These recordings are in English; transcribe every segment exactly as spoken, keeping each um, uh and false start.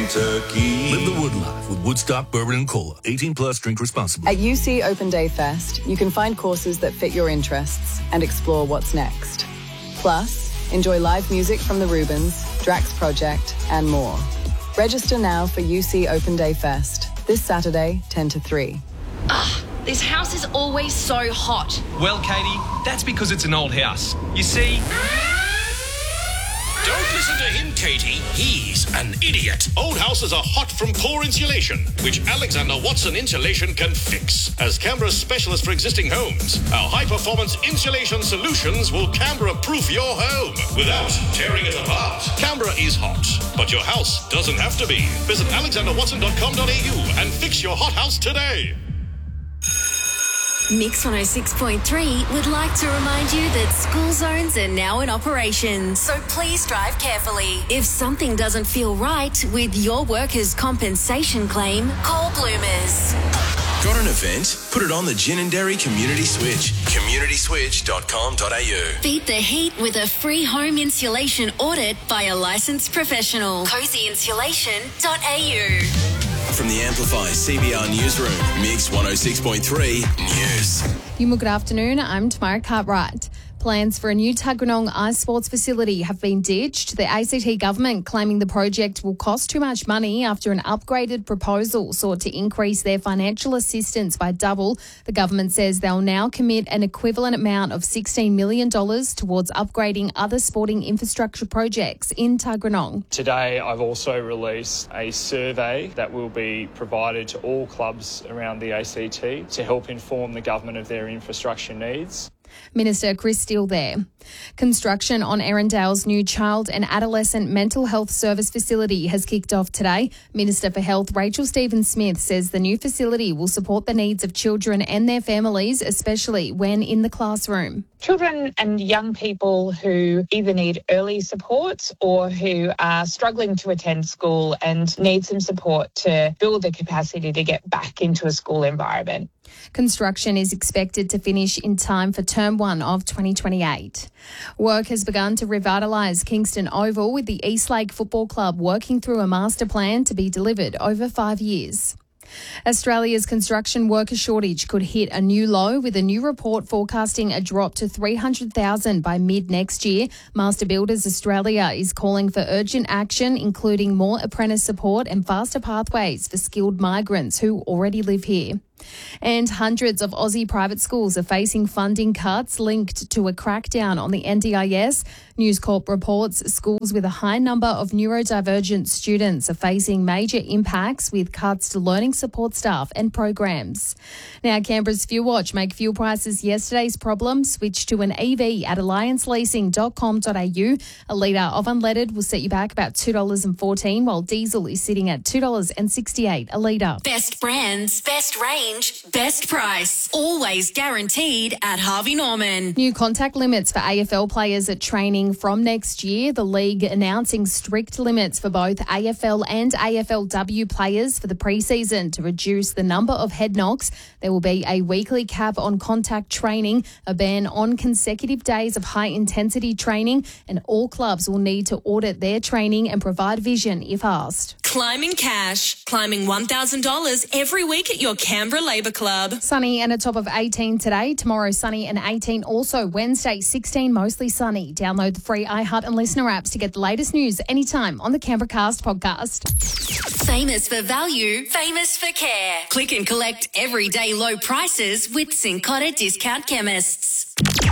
Kentucky. Live the wood life with Woodstock Bourbon and Cola. eighteen plus, drink responsibly. At U C Open Day Fest, you can find courses that fit your interests and explore what's next. Plus, enjoy live music from the Rubens, Drax Project, and more. Register now for U C Open Day Fest, this Saturday, ten to three. Ugh, this house is always so hot. Well, Katie, that's because it's an old house. You see... Don't listen to him, Katie. He's an idiot. Old houses are hot from poor insulation, which Alexander Watson Insulation can fix. As Canberra's specialist for existing homes, our high-performance insulation solutions will Canberra-proof your home without tearing it apart. Canberra is hot, but your house doesn't have to be. Visit alexander watson dot com dot a u and fix your hot house today. Mix one oh six point three would like to remind you that school zones are now in operation, so please drive carefully. If something doesn't feel right with your workers' compensation claim, call Bloomers. Got an event? Put it on the Ginninderry Community Switch. community switch dot com dot a u. Beat the heat with a free home insulation audit by a licensed professional. cozy insulation dot a u. From the Amplify C B R Newsroom, Mix one oh six point three News. Good afternoon, I'm Tamara Cartwright. Plans for a new Tuggeranong Ice Sports facility have been ditched. The A C T government claiming the project will cost too much money after an upgraded proposal sought to increase their financial assistance by double. The government says they'll now commit an equivalent amount of sixteen million dollars towards upgrading other sporting infrastructure projects in Tuggeranong. Today I've also released a survey that will be provided to all clubs around the A C T to help inform the government of their infrastructure needs. Minister Chris Steele there. Construction on Erindale's new child and adolescent mental health service facility has kicked off today. Minister for Health Rachel Stephen-Smith says the new facility will support the needs of children and their families, especially when in the classroom. Children and young people who either need early support or who are struggling to attend school and need some support to build the capacity to get back into a school environment. Construction is expected to finish in time for term one of twenty twenty-eight. Work has begun to revitalise Kingston Oval, with the Eastlake Football Club working through a master plan to be delivered over five years. Australia's construction worker shortage could hit a new low, with a new report forecasting a drop to three hundred thousand by mid-next year. Master Builders Australia is calling for urgent action, including more apprentice support and faster pathways for skilled migrants who already live here. And hundreds of Aussie private schools are facing funding cuts linked to a crackdown on the N D I S. News Corp reports schools with a high number of neurodivergent students are facing major impacts with cuts to learning support staff and programs. Now, Canberra's Fuel Watch make fuel prices yesterday's problem switch to an E V at alliance leasing dot com dot a u. A litre of unleaded will set you back about two dollars fourteen, while diesel is sitting at two dollars sixty-eight a litre. Best brands, best range, best price. Always guaranteed at Harvey Norman. New contact limits for A F L players at training from next year. The league announcing strict limits for both A F L and A F L W players for the pre-season to reduce the number of head knocks. There will be a weekly cap on contact training, a ban on consecutive days of high-intensity training, and all clubs will need to audit their training and provide vision if asked. Climbing cash. Climbing one thousand dollars every week at your Canberra Labour Club. Sunny and a top of eighteen today. Tomorrow, sunny and eighteen. Also, Wednesday, sixteen, mostly sunny. Download the free iHeart and Listener apps to get the latest news anytime on the Canberra Cast podcast. Famous for value, famous for care. Click and collect everyday low prices with Cincotta Discount Chemists.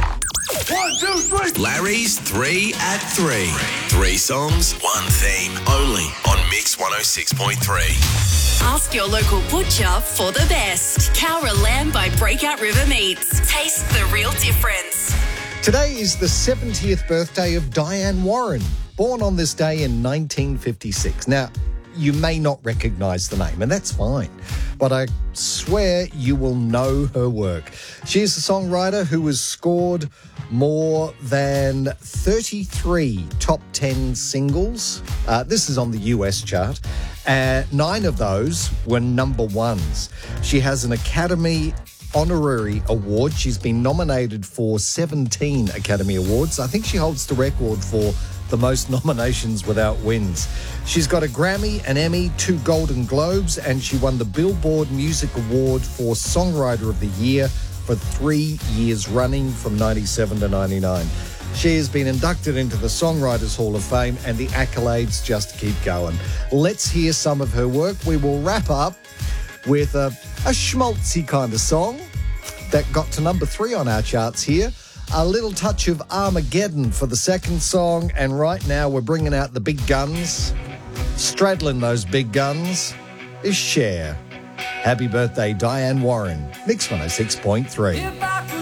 One, two, three. Larry's Three at Three. Three songs, one theme. Only on Mix one oh six point three. Ask your local butcher for the best. Cowra lamb by Breakout River Meats. Taste the real difference. Today is the seventieth birthday of Diane Warren, born on this day in nineteen fifty-six. Now, you may not recognise the name, and that's fine, but I swear you will know her work. She is a songwriter who has scored more than thirty-three top ten singles. Uh, this is on the U S chart. Uh, nine of those were number ones. She has an Academy Honorary Award. She's been nominated for seventeen Academy Awards. I think she holds the record for the most nominations without wins. She's got a Grammy, an Emmy, two Golden Globes, and she won the Billboard Music Award for Songwriter of the Year for three years running from ninety-seven to ninety-nine. She has been inducted into the Songwriters Hall of Fame, and the accolades just keep going. Let's hear some of her work. We will wrap up with a, a schmaltzy kind of song that got to number three on our charts here. A little touch of Armageddon for the second song, and right now we're bringing out the big guns. Straddling those big guns is Cher. Happy birthday, Diane Warren. Mix one oh six point three. If I